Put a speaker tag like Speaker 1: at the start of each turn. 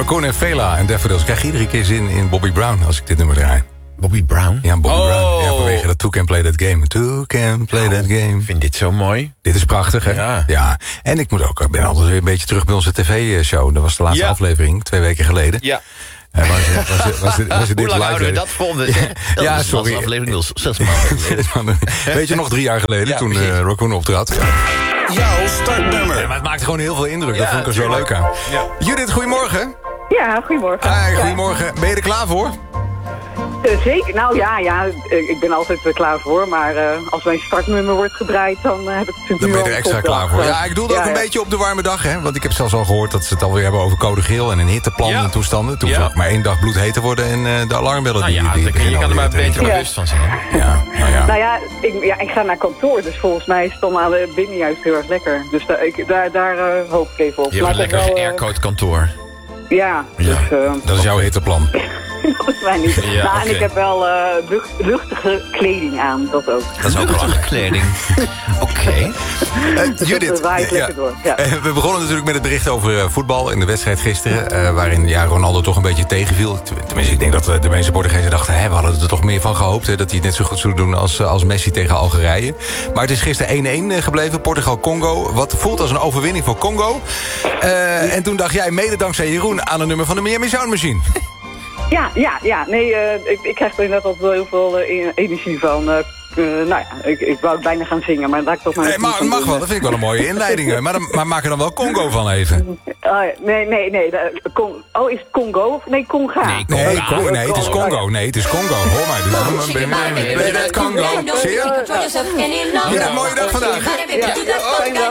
Speaker 1: Raccoon en Fela en Daffodils. Ik krijg iedere keer zin in Bobby Brown als ik dit nummer draai.
Speaker 2: Bobby Brown?
Speaker 1: Ja, Bobby Brown. Ja, vanwege dat Two Can Play That Game. Two Can Play That Game.
Speaker 2: Ik vind dit zo mooi.
Speaker 1: Dit is prachtig, hè? Ja. En ik ben altijd weer een beetje terug bij onze tv-show. Dat was de laatste aflevering, 2 weken geleden.
Speaker 2: Ja.
Speaker 1: Was
Speaker 2: Hoe lang houden we dat vol?
Speaker 1: Ja, sorry.
Speaker 2: Dat aflevering 6 maanden.
Speaker 1: Weet je nog 3 jaar geleden, toen Raccoon optrad?
Speaker 3: Jouw startnummer.
Speaker 1: Ja, maar het maakte gewoon heel veel indruk. Dat vond ik er zo leuk aan. Ja. Judith, goedemorgen.
Speaker 4: Ja, goedemorgen.
Speaker 1: Hi, goedemorgen. Ben je er klaar voor?
Speaker 4: Zeker. Nou ja, ik ben altijd klaar voor. Maar als mijn startnummer wordt gedraaid, dan heb ik natuurlijk
Speaker 1: Dan ben je er extra klaar voor. Ja, ik doelde ook een
Speaker 4: ja.
Speaker 1: beetje op de warme dag, hè. Want ik heb zelfs al gehoord dat ze het alweer hebben over code geel en een hitteplan en toestanden. Toen hoefde maar 1 dag bloedheet te worden en de alarmbellen
Speaker 2: Nou ja, je kan er maar beter bewust van zijn.
Speaker 4: Nou ja, ik ga naar kantoor, dus volgens mij is het dan binnen juist heel erg lekker. Dus daar hoop ik even op.
Speaker 2: Je hebt een lekker geaircode kantoor.
Speaker 4: Ja, dus,
Speaker 1: dat is jouw hitteplan.
Speaker 4: dat is mij niet.
Speaker 2: Ja,
Speaker 4: En ik heb wel luchtige kleding aan, dat ook.
Speaker 2: Dat is ook luchtige kleding. Oké.
Speaker 1: Judith, we begonnen natuurlijk met het bericht over voetbal in de wedstrijd gisteren. Waarin Ronaldo toch een beetje tegenviel. Tenminste, ik denk dat de meeste Portugezen dachten, we hadden er toch meer van gehoopt. Dat hij het net zo goed zou doen als Messi tegen Algerije. Maar het is gisteren 1-1 gebleven. Portugal-Congo. Wat voelt als een overwinning voor Congo. En toen dacht jij, mede dankzij Jeroen, aan een nummer van de Miami Sound Machine.
Speaker 4: Ja. Nee, ik krijg er net altijd wel heel veel energie van. Ik wou bijna gaan zingen, maar dat ik toch maar...
Speaker 1: Nee, maar mag wel, dat vind ik wel een mooie inleiding. Maar maak er dan wel Congo van even.
Speaker 4: Nee. Is het Congo? Nee, Conga.
Speaker 1: Nee, het is Congo. Nee, het is Congo. Hoor maar. Ben je dat Congo? Zie je? Ja, mooie dag vandaag.
Speaker 4: Ja, fijne dag.